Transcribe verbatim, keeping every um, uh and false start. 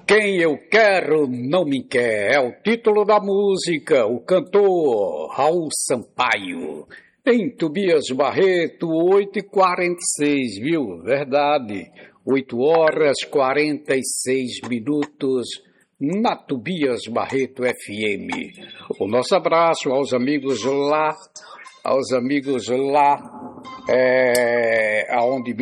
Quem eu quero não me quer, é o título da música, o cantor Raul Sampaio. Em Tobias Barreto, oito e quarenta e seis, viu? Verdade, oito horas e quarenta e seis minutos na Tobias Barreto F M. O nosso abraço aos amigos lá, aos amigos lá, é, aonde